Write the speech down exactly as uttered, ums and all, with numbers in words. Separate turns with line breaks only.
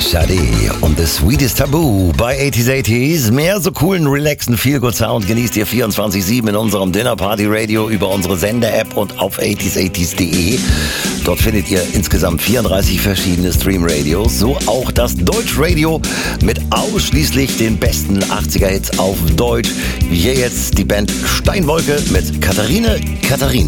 Sade und The Sweetest Taboo bei achtziger achtziger. Mehr so coolen, relaxen, feel-good Sound genießt ihr vierundzwanzig sieben in unserem Dinner Party Radio über unsere Sender-App und auf achtziger achtziger punkt de. Dort findet ihr insgesamt vierunddreißig verschiedene Stream-Radios, so auch das Deutsch-Radio mit ausschließlich den besten achtziger-Hits auf Deutsch. Hier jetzt die Band Steinwolke mit Katharine Katharine.